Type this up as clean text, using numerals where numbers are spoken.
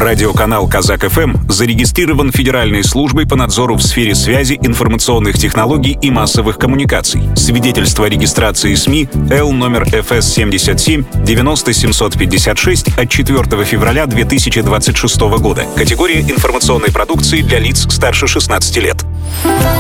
Радиоканал «Казак-ФМ» зарегистрирован Федеральной службой по надзору в сфере связи, информационных технологий и массовых коммуникаций. Свидетельство о регистрации СМИ Л номер ФС 77 90 756 от 4 февраля 2026 года. Категория информационной продукции для лиц старше 16 лет.